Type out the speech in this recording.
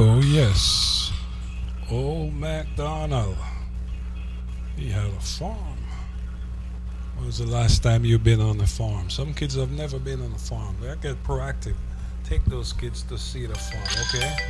Oh, yes. Old MacDonald. He had a farm. When was the last time you've been on a farm? Some kids have never been on a farm. I get proactive. Take those kids to see the farm, okay?